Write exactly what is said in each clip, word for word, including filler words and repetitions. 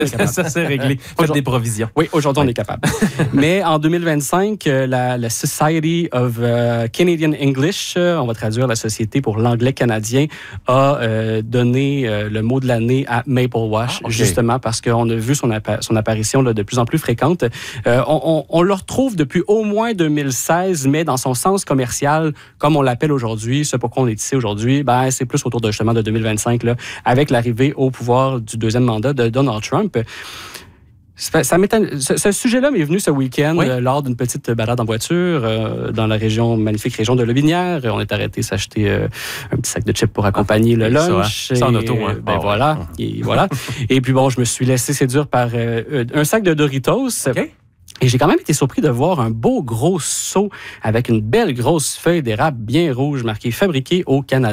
Ça, c'est réglé. Faites des provisions. Oui, aujourd'hui, on est capable. Mais en deux mille vingt-cinq, la, la Society of uh, Canadian English, on va traduire la Société pour l'anglais canadien, a euh, donné euh, le mot de l'année à Maple Wash, ah, okay. justement parce qu'on a vu son, appa- son apparition là, de plus en plus fréquente. Euh, on, on, on le retrouve depuis au moins deux mille seize, mais dans son sens commercial, comme on l'appelle aujourd'hui, ce pourquoi on est ici aujourd'hui, ben, c'est plus autour de, justement de deux mille vingt-cinq, là, avec l'arrivée au pouvoir du deuxième mandat de Donald Trump. Ça, ça ce, ce sujet-là m'est venu ce week-end oui. euh, lors d'une petite balade en voiture euh, dans la région, magnifique région de Lobinière. On est arrêté s'acheter euh, un petit sac de chips pour accompagner ah, le lunch. Ça, ça en auto, hein? Ben oh, voilà. Ouais. Et, voilà. Et puis bon, je me suis laissé séduire par euh, un sac de Doritos. Okay. Et j'ai quand même été surpris de voir un beau gros seau avec une belle grosse feuille d'érable bien rouge marquée « Fabriqué au Canada ».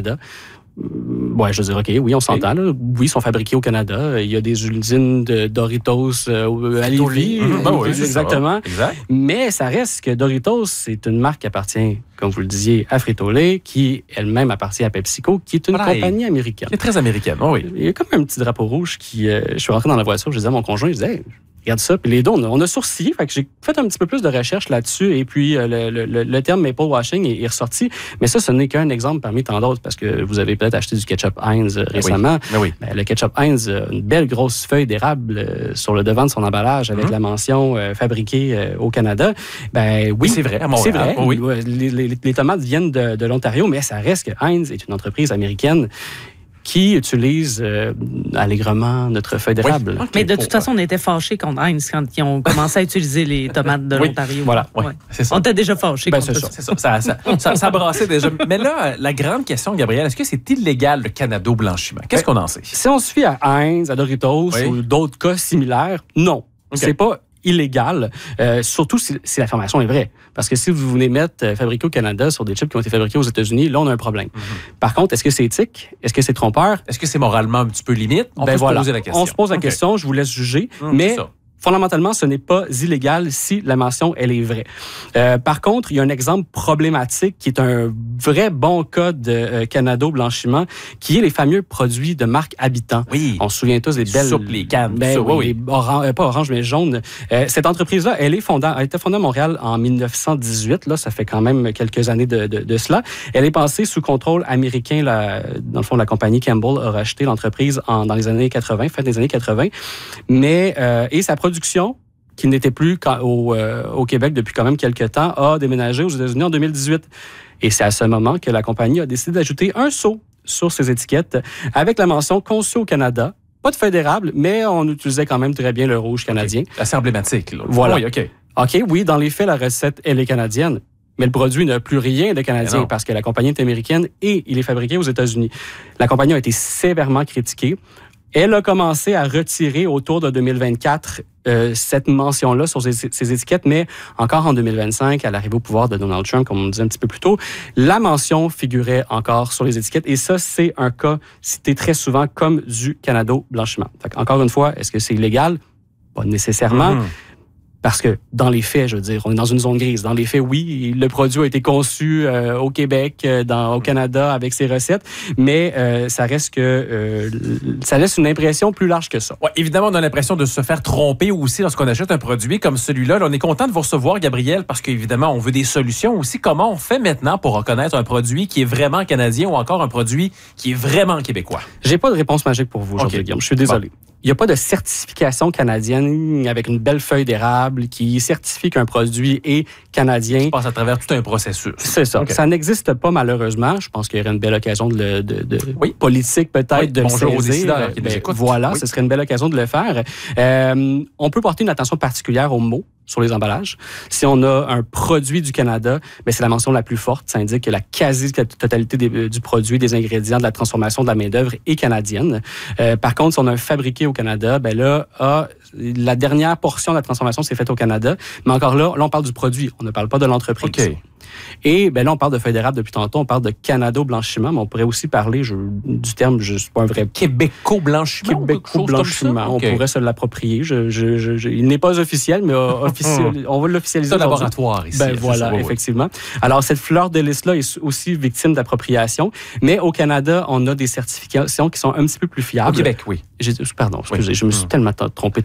Ouais, je veux dire, OK, oui, on s'entend. Là. Oui, ils sont fabriqués au Canada. Il y a des usines de Doritos euh, à Lévis. Mmh, ben oui, exactement. Ça. Exact. Mais ça reste que Doritos, c'est une marque qui appartient, comme vous le disiez, à Frito-Lay, qui elle-même appartient à PepsiCo, qui est une Pareil. compagnie américaine. Qui est très américaine, oh oui. Il y a comme un petit drapeau rouge qui... Euh, je suis rentré dans la voiture, je disais à mon conjoint, je disais... Hey, regarde ça. Puis les deux, on a, on a sourcillé. Fait que j'ai fait un petit peu plus de recherche là-dessus. Et puis, euh, le, le, le terme maple washing est, est ressorti. Mais ça, ce n'est qu'un exemple parmi tant d'autres parce que vous avez peut-être acheté du ketchup Heinz euh, récemment. Oui. Oui. Ben, le ketchup Heinz a une belle grosse feuille d'érable euh, sur le devant de son emballage avec mm-hmm. la mention euh, fabriquée euh, au Canada. Ben oui, c'est vrai. À c'est vrai. Oh, oui. Les, les, les tomates viennent de, de l'Ontario, mais ça reste que Heinz est une entreprise américaine qui utilise euh, allègrement notre feuille d'érable. Oui. Okay, mais de toute façon, on était fâchés contre Heinz quand ils ont commencé à utiliser les tomates de oui. l'Ontario. Voilà, ouais. Ouais. C'est ça. On était déjà fâchés ben, contre c'est ça. C'est ça. Ça, ça, ça, ça brassait déjà. Mais là, la grande question, Gabriel, est-ce que c'est illégal le Canado-blanchiment? Qu'est-ce ben, qu'on en sait? Si on se fie à Heinz, à Doritos oui. ou d'autres cas similaires, non. Okay. C'est pas illégal, euh, surtout si, si l'affirmation est vraie. Parce que si vous venez mettre euh, fabriqué au Canada sur des chips qui ont été fabriqués aux États-Unis, là, on a un problème. Mm-hmm. Par contre, est-ce que c'est éthique? Est-ce que c'est trompeur? Est-ce que c'est moralement un petit peu limite? On ben peut voilà. se poser la question. On se pose la okay. question, je vous laisse juger. Mm, mais fondamentalement, ce n'est pas illégal si la mention, elle est vraie. Euh, par contre, il y a un exemple problématique qui est un vrai bon cas de euh, Canado-blanchiment, qui est les fameux produits de marque Habitant. Oui. On se souvient tous des belles... Soupe, les cannes. Ben, ça, oui, oui. Les orange, euh, pas orange, mais jaune. Euh, cette entreprise-là, elle est fondée, elle a été fondée à Montréal en dix-neuf cent dix-huit. Là, ça fait quand même quelques années de, de, de cela. Elle est passée sous contrôle américain. La, dans le fond, la compagnie Campbell a racheté l'entreprise en, dans les années quatre-vingt, fin des années quatre-vingt. Mais, euh, et sa production, qui n'était plus au, euh, au Québec depuis quand même quelques temps, a déménagé aux États-Unis en deux mille dix-huit. Et c'est à ce moment que la compagnie a décidé d'ajouter un sceau sur ses étiquettes avec la mention « Conçu au Canada ». Pas de feuille d'érable, mais on utilisait quand même très bien le rouge canadien. Okay. Assez emblématique. Là. Voilà. Oui, OK. OK, oui, dans les faits, la recette, elle est canadienne. Mais le produit n'a plus rien de canadien parce que la compagnie est américaine et il est fabriqué aux États-Unis. La compagnie a été sévèrement critiquée. Elle a commencé à retirer autour de deux mille vingt-quatre euh, cette mention-là sur ses, ses étiquettes, mais encore en deux mille vingt-cinq, à l'arrivée au pouvoir de Donald Trump, comme on disait un petit peu plus tôt, la mention figurait encore sur les étiquettes. Et ça, c'est un cas cité très souvent comme du Canado-blanchiment. Fait encore une fois, est-ce que c'est illégal? Pas nécessairement. Mm-hmm. Parce que dans les faits, je veux dire, on est dans une zone grise. Dans les faits, oui, le produit a été conçu euh, au Québec, euh, dans, au Canada, avec ses recettes, mais euh, ça reste que euh, ça laisse une impression plus large que ça. Ouais, évidemment, on a l'impression de se faire tromper aussi lorsqu'on achète un produit comme celui-là. Là, on est content de vous recevoir, Gabriel, parce qu'évidemment, on veut des solutions aussi. Comment on fait maintenant pour reconnaître un produit qui est vraiment canadien ou encore un produit qui est vraiment québécois? J'ai pas de réponse magique pour vous aujourd'hui, okay. Guillaume. Je suis désolé. Bon. Il n'y a pas de certification canadienne avec une belle feuille d'érable qui certifie qu'un produit est canadien. Ça passe à travers tout un processus. C'est ça. Okay. Ça n'existe pas, malheureusement. Je pense qu'il y aurait une belle occasion de, le, de, de oui. politique, peut-être, oui. de Bonjour le saisir. Aux qui ben, voilà, oui. Ce serait une belle occasion de le faire. Euh, on peut porter une attention particulière aux mots sur les emballages. Si on a un produit du Canada, ben c'est la mention la plus forte. Ça indique que la quasi-totalité des, du produit, des ingrédients, de la transformation de la main-d'œuvre est canadienne. Euh, par contre, si on a un fabriqué au Canada, ben là, ah, la dernière portion de la transformation s'est faite au Canada. Mais encore là, là, on parle du produit. On ne parle pas de l'entreprise. Okay. Et ben là, on parle de feuille d'érable depuis tantôt. On parle de Canado-blanchiment, mais on pourrait aussi parler je, du terme, je suis pas un vrai... Québéco-blanchiment? Québéco-blanchiment. Okay. On pourrait se l'approprier. Je, je, je, je, il n'est pas officiel, mais officiel, on va l'officialiser. C'est un laboratoire ici. Ben voilà, ça, effectivement. Oui. Alors, cette fleur de lys-là est aussi victime d'appropriation. Mais au Canada, on a des certifications qui sont un petit peu plus fiables. Au Québec, oui. J'ai, pardon, excusez, oui. je me suis mmh. tellement trompé